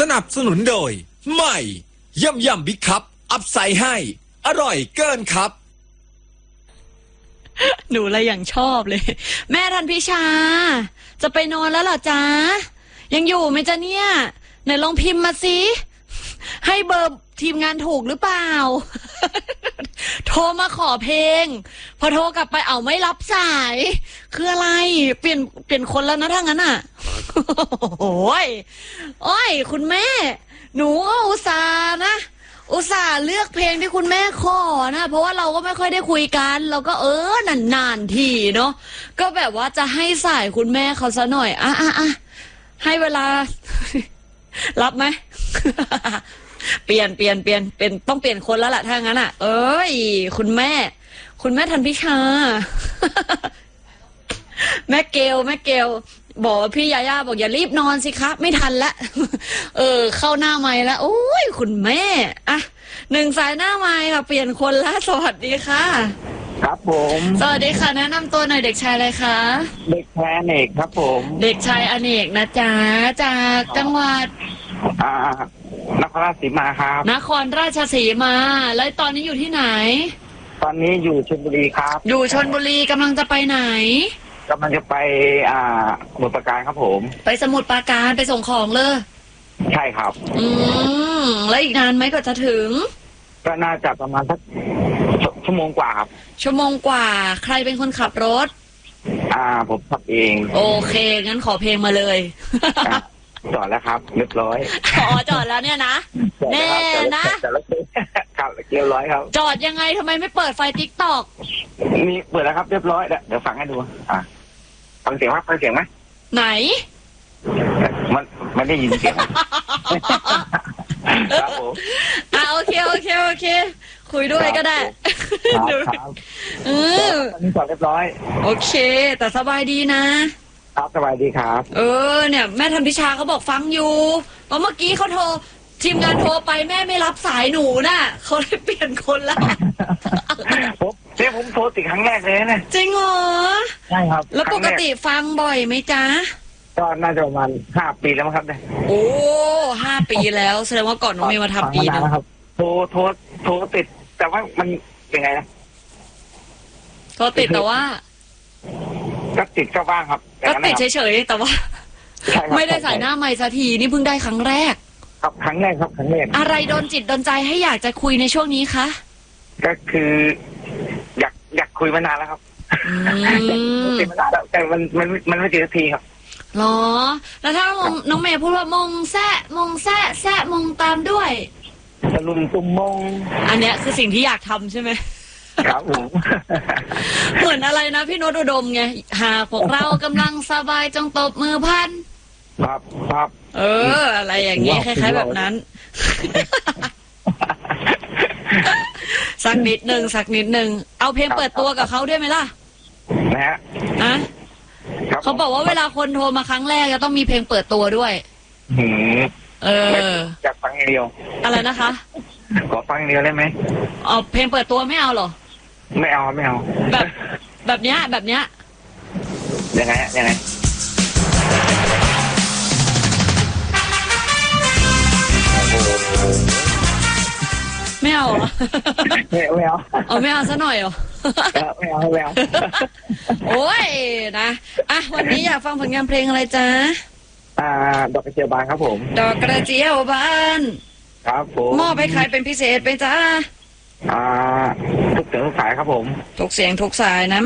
นับสนุนโดยใหม่ย่ำบิ๊กคัพอัพไซด์ให้อร่อยเกินครับหนูเลยอย่างชอบเลยแม่ทันพิชาจะไปนอนแล้วเหรอจ๊ะยังอยู่ไหมจ๊ะเนี่ยไหนลองพิมพ์มาสิให้เบอร์ทีมงานถูกหรือเปล่า โทรมาขอเพลงพอโทรกลับไปเอาไม่รับสายคืออะไรเปลี่ยนคนแล้วนะถ้างั้นอ่ะ โอ้ยคุณแม่หนูก็อุตส่าห์เลือกเพลงที่คุณแม่ขอนะเพราะว่าเราก็ไม่ค่อยได้คุยกันเราก็นานๆทีเนาะก็แบบว่าจะให้สายคุณแม่เขาซะหน่อยให้เวลา รับไหม เปลี่ยนต้องเปลี่ยนคนแล้วล่ะถ้างั้นอ่ะคุณแม่ทันพิชา แม่เกลบอกพี่ยาย่าบอกอย่ารีบนอนสิคะไม่ทันละเข้าหน้าไมค์แล้วโอ้ยคุณแม่อ่ะ1สายหน้าไมค์ค่ะเปลี่ยนคนละสวัสดีค่ะครับผมสวัสดีค่ะแนะนำตัวหน่อยเด็กชายอะไรคะเด็กชายอเนกครับผมเด็กชายอเนกนะจ๊ะจากจังหวัดนครราชสีมาครับนครราชสีมาแล้วตอนนี้อยู่ที่ไหนตอนนี้อยู่ชลบุรีครับอยู่ชลบุรีกำลังจะไปไหนกำลังจะไปสมุทรปราการครับผมไปสมุทรปราการไปส่งของเลยใช่ครับแล้วอีกนานไหมก็จะถึงก็น่าจะประมาณสักชั่วโมงกว่าครับชั่วโมงกว่าใครเป็นคนขับรถผมขับเองโอเคงั้นขอเพลงมาเลยจอดแล้วครับเรียบร้อยจอดแล้วเนี่ยนะแน่นะครับเรียบร้อยครับจอดยังไงทำไมไม่เปิดไฟติ๊กตอกมีเปิดแล้วครับเรียบร้อยเดี๋ยวฟังให้ดูฟังเสียงไหมไหนมันได้ยินเสียงครับผมโอเคคุยด้วยก็ได้ครับนี่จอดเรียบร้อยโอเคแต่สบายดีนะครับสบายดีครับเนี่ยแม่ทันพิชาเขาบอกฟังอยู่เพราะเมื่อกี้เขาโทรทีมงานโทรไปแม่ไม่รับสายหนูน่ะเขาเลยเปลี่ยนคนแล้วผมโทรติดครั้งแรกเลยนะจริงเหรอใช่ครับแล้วปกติฟังบ่อยไหมจ๊ะก็น่าจะประมาณ5 ปีแล้วมั้งครับเนี่ยโอ้5 ปีแล้วแสดงว่าก่อนน้องเมย์มาทำปีนึงโทรติดแต่ว่ามันยังไงนะโทรติดแต่ว่าก็ติดก็บ้างครับก็ติดเฉยๆแต่ว่าไม่ได้สายหน้าไมค์สักทีนี่เพิ่งได้ครั้งแรกครับครั้งแรกอะไรโดนจิตโดนใจให้อยากจะคุยในช่วงนี้คะก็คืออยากคุยมานานแล้วครับคุยมานานแล้วแต่มันไม่ติดสักทีครับหรอแล้วถ้าน้องเมย์พูดว่ามงแซะมงตามด้วยตะลุมตุ่มมงอันเนี้ยคือสิ่งที่อยากทำใช่ไหมครับผมเหมือนอะไรนะพี่โนตอุดมไงหากพวกเรากำลังสบายจงตบมือพันครับอะไรอย่างนี้คล้ายๆแบบนั้นสักนิดหนึ่งเอาเพลงเปิดตัวกับเขาด้วยไหมล่ะนะฮะเขาบอกว่าเวลาคนโทรมาครั้งแรกจะต้องมีเพลงเปิดตัวด้วยอยากฟังอย่างเดียวอะไรนะคะขอฟังอย่างเดียวได้ไหมเอาเพลงเปิดตัวไม่เอาหรอไม่เอาแบบเนี้ยยังไงไม่เอาเหรอไม่เอาไม่เอาซะหน่อยเหรอไม่เอาโอ้ยนะวันนี้อยากฟังผลงานเพลงอะไรจ๊ะดอกกระเจียวบานครับผมดอกกระเจียวบานครับผมมอบให้ใครเป็นพิเศษไปจ้าทุกเสียงทุกสายครับผมทุกเสียงทุกสายนะ